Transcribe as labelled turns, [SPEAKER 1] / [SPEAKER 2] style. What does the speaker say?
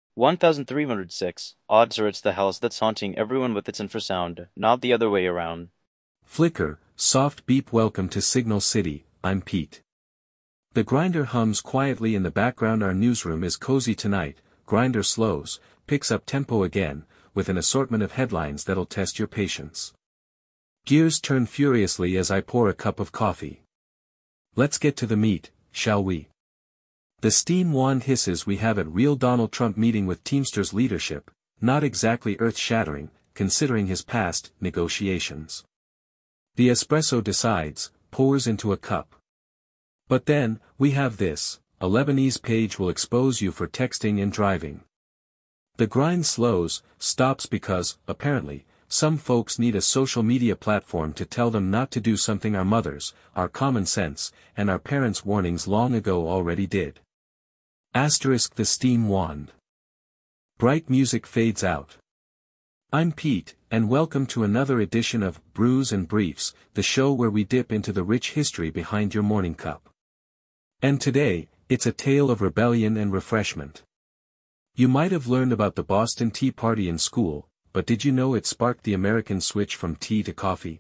[SPEAKER 1] 1306. Odds are it's the house that's haunting everyone with its infrasound, not the other way around.
[SPEAKER 2] Flicker, soft beep. Welcome to Signal City, I'm Pete. The grinder hums quietly in the background. Our newsroom is cozy tonight. Grinder slows, picks up tempo again, with an assortment of headlines that'll test your patience. Gears turn furiously as I pour a cup of coffee. Let's get to the meat, shall we? The steam wand hisses. We have a real Donald Trump meeting with Teamsters leadership, not exactly earth-shattering, considering his past negotiations. The espresso decides, pours into a cup. But then, we have this: a Lebanese page will expose you for texting and driving. The grind slows, stops because, apparently, some folks need a social media platform to tell them not to do something our mothers, our common sense, and our parents' warnings long ago already did. Asterisk the steam wand. Bright music fades out. I'm Pete, and welcome to another edition of Brews and Briefs, the show where we dip into the rich history behind your morning cup. And today, it's a tale of rebellion and refreshment. You might have learned about the Boston Tea Party in school, but did you know it sparked the American switch from tea to coffee?